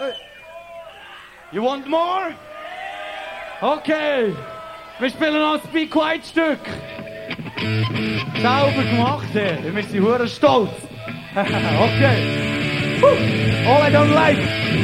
You want more? Okay. Wir spielen noch ein Be Quiet Stück. Sauber gemacht, hey. Wir sind hure stolz. Okay. All I don't like.